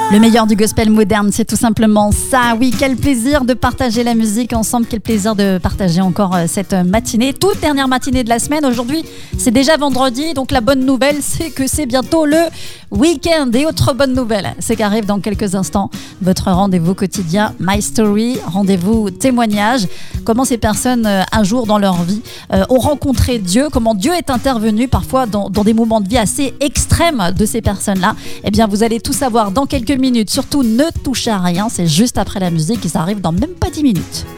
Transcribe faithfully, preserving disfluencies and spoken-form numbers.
Le meilleur du gospel moderne, c'est tout simplement ça. Oui, quel plaisir de partager la musique ensemble, quel plaisir de partager encore cette matinée, toute dernière matinée de la semaine. Aujourd'hui, c'est déjà vendredi, donc la bonne nouvelle, c'est que c'est bientôt le week-end. Et autre bonne nouvelle, c'est qu'arrive dans quelques instants votre rendez-vous quotidien My Story, rendez-vous témoignage. Comment ces personnes, un jour dans leur vie, ont rencontré Dieu, comment Dieu est intervenu parfois dans, dans des moments de vie assez extrêmes de ces personnes-là. Eh bien, vous allez tout savoir dans quelques minutes. Surtout, ne touchez à rien, c'est juste après la musique et ça arrive dans même pas dix minutes.